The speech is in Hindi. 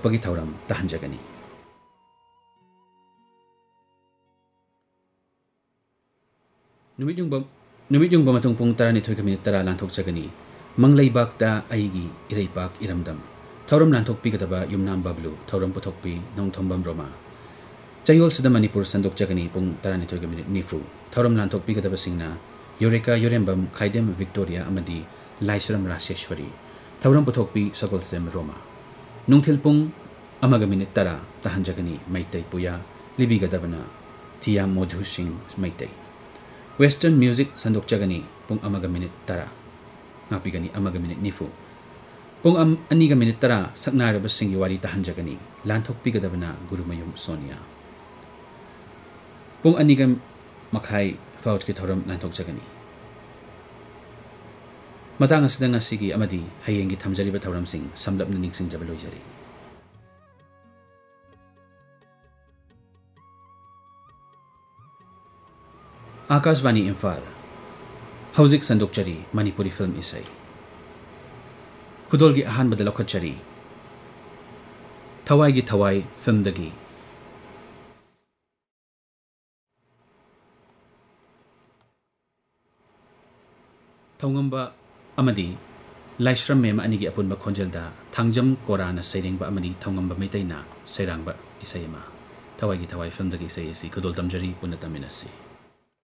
ꯄꯒꯤ ꯊꯧꯔꯝ ꯇꯥꯍꯟꯖꯒꯅꯤ ꯅꯨꯃꯤꯠ ꯌꯨꯡꯕ ꯃꯇꯨꯡ ꯄꯨꯡ 12:10 ꯂꯥꯟꯊꯣꯛꯆꯒꯅꯤ ꯃꯪꯂꯩꯕꯥꯛꯇ ꯑꯩꯒꯤ ꯏꯔꯩꯄꯥꯛ ꯏꯔꯝꯗꯝ ꯊꯧꯔꯝ ꯂꯥꯟꯊꯣꯛꯄꯤꯒꯗꯕ ꯌꯨꯝꯅꯥꯝ ꯕꯕ꯭ꯂꯨ ꯊꯧꯔꯝ ꯄꯨꯊꯣꯛꯄꯤ ꯅꯣꯡꯊꯣꯝꯕꯝ ꯔꯣꯃꯥ ꯆꯌꯣꯜꯁꯤꯗ ꯃꯅꯤꯄꯨꯔ ꯁꯟꯗꯣꯛꯆꯒꯅꯤ ꯄꯨꯡ 12:90 ꯊꯧꯔꯝ ꯂꯥꯟꯊꯣꯛꯄꯤꯒꯗꯕꯁꯤꯡꯅ ꯌꯣꯔꯦꯀꯥ ꯌꯣꯔꯦꯝꯕꯝ ꯈꯥꯏꯗꯦꯝ ꯚꯤꯛꯇꯣꯔꯤꯌꯥ ꯑꯃꯗꯤ ꯂꯥꯏꯁ꯭ꯔꯝ ꯔꯥꯁꯦꯁ꯭ꯋꯔꯤ ꯊꯧꯔꯝ ꯄꯨꯊꯣꯛꯄꯤ ꯁꯒꯣꯜꯁꯦꯝ ꯔꯣꯃꯥ ꯅꯨꯡꯊꯤꯜ ꯄꯨꯡ 1:10 ꯇꯥꯍꯟꯖꯒꯅꯤ ꯃꯩꯇꯩ ꯄꯨꯌꯥ ꯂꯤꯕꯤꯒꯗꯕꯅ ꯊꯤꯌꯥ ꯃꯣꯙꯨ ꯁꯤꯡ ꯃꯩꯇꯩ ꯋꯦꯁꯇꯔꯟ ꯃ꯭ꯌꯨꯖꯤꯛ ꯁꯟꯗꯣꯛꯆꯒꯅꯤ ꯄꯨꯡ 1:10 ꯉꯥꯛꯄꯤꯒꯅꯤ 1:90 ꯄꯨꯡ 2:10 ꯁꯛꯅꯥꯏꯔꯕꯁꯤꯡꯒꯤ ꯋꯥꯔꯤ ꯇꯥꯍꯟꯖꯒꯅꯤ ꯂꯥꯟꯊꯣꯛꯄꯤꯒꯗꯕꯅ ꯒꯨꯔꯨꯃꯌꯨꯝ ꯁꯣꯅꯤꯌꯥ ꯄꯨꯡ 2:30 ꯐꯥꯎꯠꯀꯤ ꯊꯧꯔꯝ ꯂꯥꯟꯊꯣꯛꯆꯒꯅꯤ ꯃꯇꯥꯡ ꯑꯁꯤꯗ ꯉꯁꯤꯒꯤ ꯑꯃꯗꯤ ꯍꯌꯦꯡꯒꯤ ꯊꯝꯖꯔꯤꯕ ꯊꯧꯔꯝꯁꯤꯡ ꯁꯝꯂꯞꯅ ꯅꯤꯡꯁꯤꯡꯖꯕ ꯂꯣꯏꯖꯔꯤ Akashvani Imphal हौजिक संदोकचरी Manipuri film इसई खुदोलगी अहानबद लौखटचरी थवाईगी थवाई फिल्मदगी थौंगंबा अमदी Laishram ma'am अनिगी अपुनबा खोंजलदा थांजम corona सैरेंबा अमदी थौंगंबा मैतैना सैरांबा इसईमा थवाईगी थवाई फिल्मदगी इसई खुदोल तमजरी पुनः तमिनसी